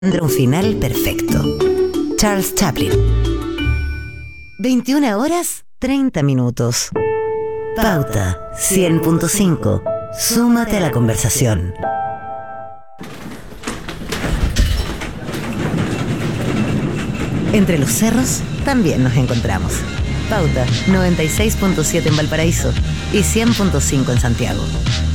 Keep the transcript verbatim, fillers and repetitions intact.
Un final perfecto. Charles Chaplin. veintiuna horas, treinta minutos. Pauta cien punto cinco. Súmate a la conversación. Entre los cerros también nos encontramos. Pauta noventa y seis punto siete en Valparaíso y cien punto cinco en Santiago.